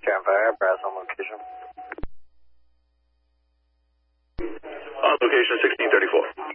Stand by, Brass on location. On location 1634.